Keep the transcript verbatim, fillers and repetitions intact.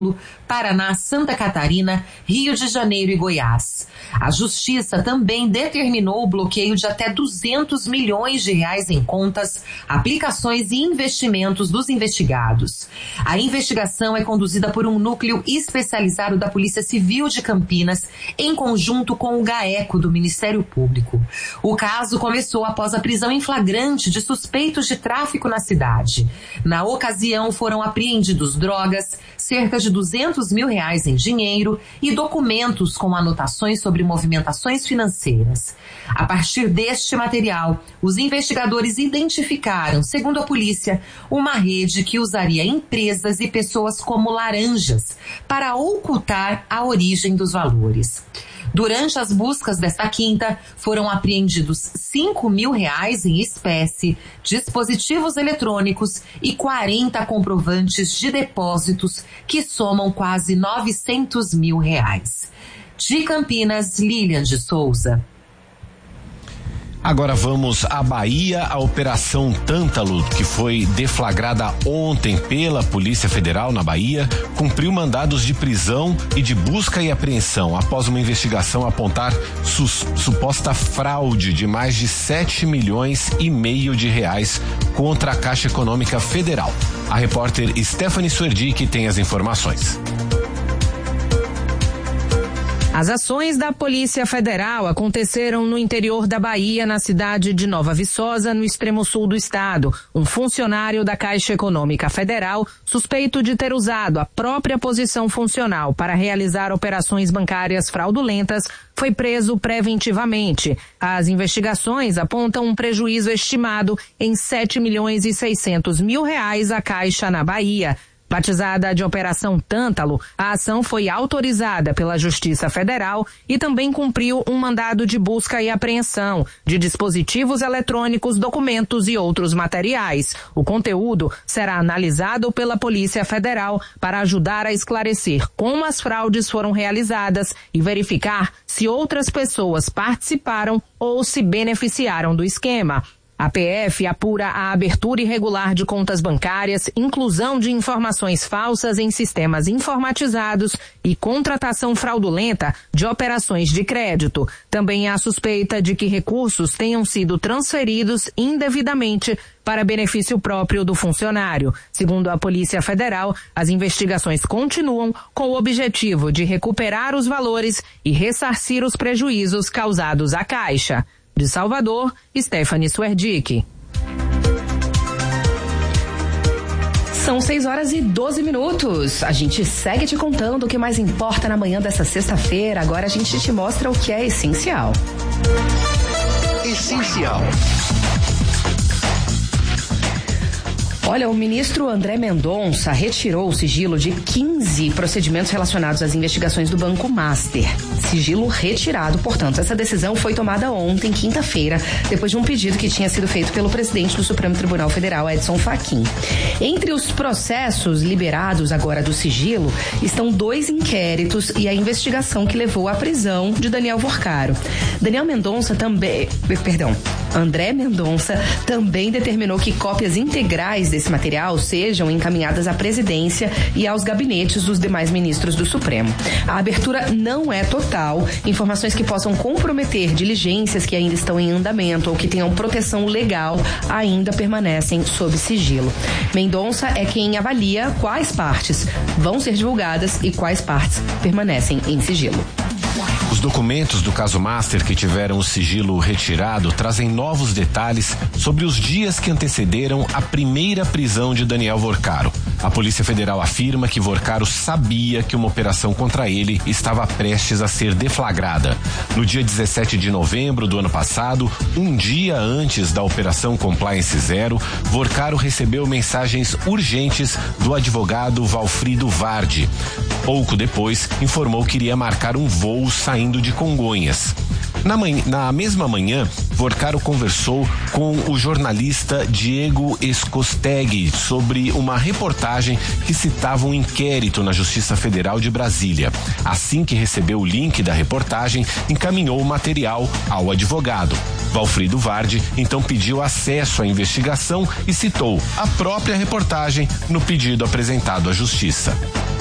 Paraná, Santa Catarina, Rio de Janeiro e Goiás. A Justiça também determinou o bloqueio de até duzentos milhões de reais em contas, aplicações e investimentos dos investigados. A investigação é conduzida por um núcleo especializado da Polícia Civil de Campinas, em conjunto com o GAECO do Ministério Público. O caso começou após a prisão em flagrante de suspeitos de tráfico na cidade. Na ocasião, foram apreendidos drogas, cerca de duzentos mil reais em dinheiro e documentos com anotações sobre movimentações financeiras. A partir deste material, os investigadores identificaram, segundo a polícia, uma rede que usaria empresas e pessoas como laranjas para ocultar a origem dos valores. Durante as buscas desta quinta, foram apreendidos cinco mil reais em espécie, dispositivos eletrônicos e quarenta comprovantes de depósitos que somam quase novecentos mil reais. De Campinas, Lilian de Souza. Agora vamos à Bahia. A Operação Tântalo, que foi deflagrada ontem pela Polícia Federal na Bahia, cumpriu mandados de prisão e de busca e apreensão após uma investigação apontar sus, suposta fraude de mais de sete milhões e meio de reais contra a Caixa Econômica Federal. A repórter Stephanie Suerdic tem as informações. As ações da Polícia Federal aconteceram no interior da Bahia, na cidade de Nova Viçosa, no extremo sul do estado. Um funcionário da Caixa Econômica Federal, suspeito de ter usado a própria posição funcional para realizar operações bancárias fraudulentas, foi preso preventivamente. As investigações apontam um prejuízo estimado em sete milhões e seiscentos mil reais à Caixa na Bahia. Batizada de Operação Tântalo, a ação foi autorizada pela Justiça Federal e também cumpriu um mandado de busca e apreensão de dispositivos eletrônicos, documentos e outros materiais. O conteúdo será analisado pela Polícia Federal para ajudar a esclarecer como as fraudes foram realizadas e verificar se outras pessoas participaram ou se beneficiaram do esquema. A P F apura a abertura irregular de contas bancárias, inclusão de informações falsas em sistemas informatizados e contratação fraudulenta de operações de crédito. Também há suspeita de que recursos tenham sido transferidos indevidamente para benefício próprio do funcionário. Segundo a Polícia Federal, as investigações continuam com o objetivo de recuperar os valores e ressarcir os prejuízos causados à Caixa. De Salvador, Stephanie Suerdic. São seis horas e doze minutos. A gente segue te contando o que mais importa na manhã dessa sexta-feira. Agora a gente te mostra o que é essencial. Essencial. Olha, o ministro André Mendonça retirou o sigilo de quinze procedimentos relacionados às investigações do Banco Master. Sigilo retirado, portanto. Essa decisão foi tomada ontem, quinta-feira, depois de um pedido que tinha sido feito pelo presidente do Supremo Tribunal Federal, Edson Fachin. Entre os processos liberados agora do sigilo estão dois inquéritos e a investigação que levou à prisão de Daniel Vorcaro. Daniel Mendonça também, perdão, André Mendonça também determinou que cópias integrais desse material sejam encaminhadas à presidência e aos gabinetes dos demais ministros do Supremo. A abertura não é total. Informações que possam comprometer diligências que ainda estão em andamento ou que tenham proteção legal ainda permanecem sob sigilo. Mendonça é quem avalia quais partes vão ser divulgadas e quais partes permanecem em sigilo. Os documentos do caso Master que tiveram o sigilo retirado trazem novos detalhes sobre os dias que antecederam a primeira prisão de Daniel Vorcaro. A Polícia Federal afirma que Vorcaro sabia que uma operação contra ele estava prestes a ser deflagrada. No dia dezessete de novembro do ano passado, um dia antes da Operação Compliance Zero, Vorcaro recebeu mensagens urgentes do advogado Valfrido Vardi. Pouco depois, informou que iria marcar um voo saindo de Congonhas. Na, manhã, na mesma manhã, Vorcaro conversou com o jornalista Diego Escostegui sobre uma reportagem que citava um inquérito na Justiça Federal de Brasília. Assim que recebeu o link da reportagem, encaminhou o material ao advogado. Valfrido Vardi então pediu acesso à investigação e citou a própria reportagem no pedido apresentado à Justiça.